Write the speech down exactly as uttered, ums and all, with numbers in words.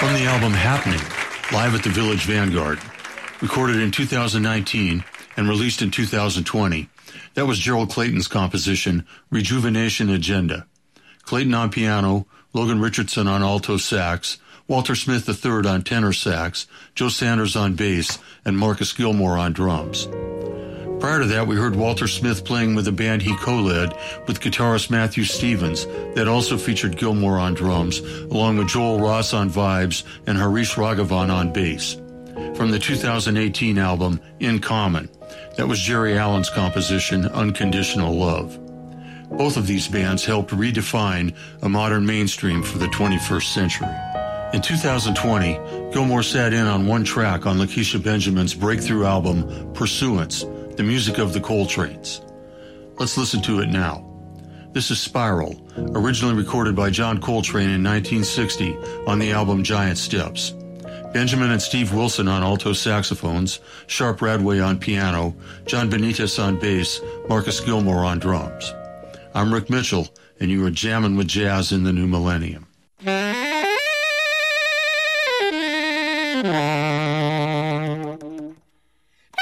From the album Happening, live at the Village Vanguard, recorded in two thousand nineteen and released in two thousand twenty, that was Gerald Clayton's composition, Rejuvenation Agenda. Clayton on piano, Logan Richardson on alto sax, Walter Smith the third on tenor sax, Joe Sanders on bass, and Marcus Gilmore on drums. Prior to that, we heard Walter Smith playing with a band he co-led with guitarist Matthew Stevens that also featured Gilmore on drums, along with Joel Ross on vibes and Harish Raghavan on bass. From the two thousand eighteen album, In Common, that was Jerry Allen's composition, Unconditional Love. Both of these bands helped redefine a modern mainstream for the twenty-first century. In two thousand twenty, Gilmore sat in on one track on Lakeisha Benjamin's breakthrough album, Pursuance, the music of the Coltranes. Let's listen to it now. This is Spiral, originally recorded by John Coltrane in nineteen sixty on the album Giant Steps. Benjamin and Steve Wilson on alto saxophones, Sharp Radway on piano, John Benitez on bass, Marcus Gilmore on drums. I'm Rick Mitchell, and you are jamming with jazz in the new millennium.